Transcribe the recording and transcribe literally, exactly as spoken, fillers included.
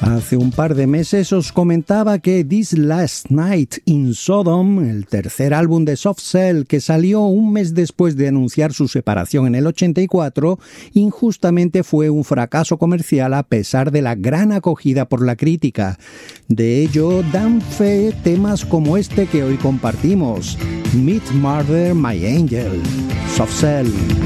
Hace un par de meses os comentaba que This Last Night in Sodom, el tercer álbum de Soft Cell que salió un mes después de anunciar su separación en el ochenta y cuatro, injustamente fue un fracaso comercial a pesar de la gran acogida por la crítica. De ello dan fe temas como este que hoy compartimos, Meet Murder My Angel, Soft Cell.